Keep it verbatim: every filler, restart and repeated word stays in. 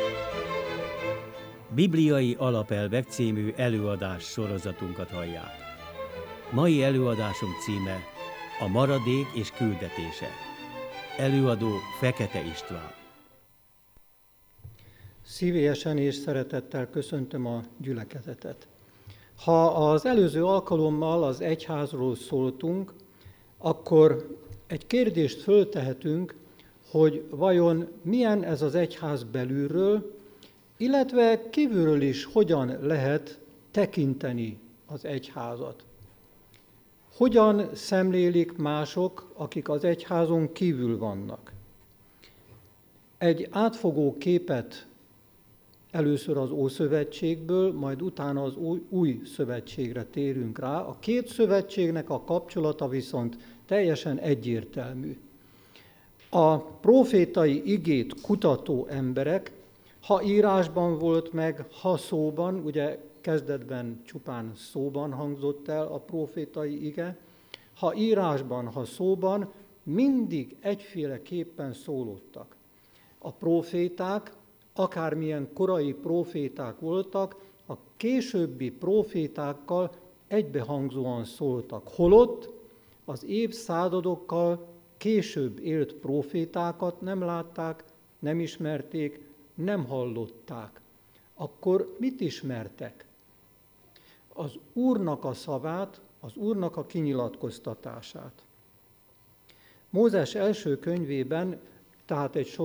Bibliai alapelvek című előadás sorozatunkat hallják. Mai előadásunk címe a maradék és küldetése. Előadó Fekete István. Szívélyesen és szeretettel köszöntöm a gyülekezetet. Ha az előző alkalommal az egyházról szóltunk, akkor egy kérdést föltehetünk, hogy vajon milyen ez az egyház belülről, illetve kívülről is hogyan lehet tekinteni az egyházat. Hogyan szemlélik mások, akik az egyházon kívül vannak? Egy átfogó képet először az Ószövetségből, majd utána az új, új szövetségre térünk rá. A két szövetségnek a kapcsolata viszont teljesen egyértelmű. A profétai igét kutató emberek, ha írásban volt meg, ha szóban, ugye kezdetben csupán szóban hangzott el a profétai ige, ha írásban, ha szóban, mindig egyféleképpen szólottak. A proféták, akármilyen korai proféták voltak, a későbbi profétákkal egybehangzóan szóltak. Holott az évszázadokkal később élt profétákat nem látták, nem ismerték, nem hallották. Akkor mit ismertek? Az Úrnak a szavát, az Úrnak a kinyilatkoztatását. Mózes első könyvében, tehát egy